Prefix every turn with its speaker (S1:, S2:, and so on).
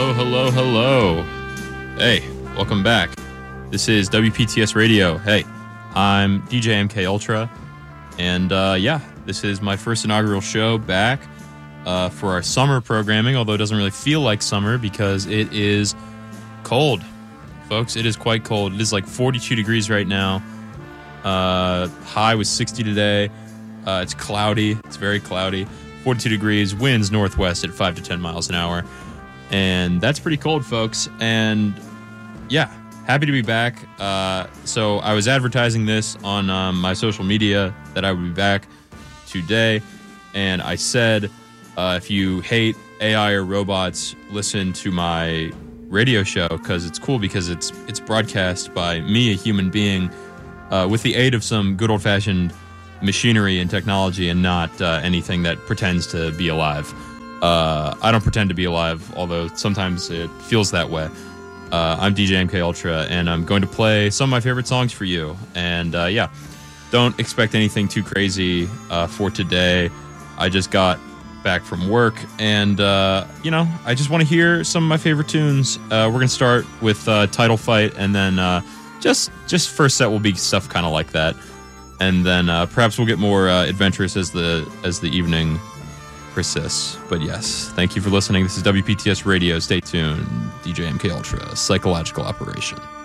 S1: Hello, hello, hello. Hey, welcome back. This is WPTS Radio. Hey, I'm DJ MK Ultra, and this is my first inaugural show back for our summer programming, although it doesn't really feel like summer because it is cold. Folks, it is quite cold. It is like 42 degrees right now. High was 60 today. It's cloudy. It's very cloudy. 42 degrees, winds northwest at 5 to 10 miles an hour. And that's pretty cold, folks. And yeah, happy to be back. So I was advertising this on my social media that I would be back today. And I said, if you hate AI or robots, listen to my radio show because it's cool because it's broadcast by me, a human being, with the aid of some good old-fashioned machinery and technology and not anything that pretends to be alive. I don't pretend to be alive, although sometimes it feels that way. I'm DJ MK Ultra, and I'm going to play some of my favorite songs for you. And don't expect anything too crazy for today. I just got back from work, and I just want to hear some of my favorite tunes. We're gonna start with Title Fight, and then just first set will be stuff kind of like that. And then perhaps we'll get more adventurous as the evening persists. But yes, thank you for listening. This is WPTS Radio. Stay tuned. DJ MK Ultra, Psychological Operation.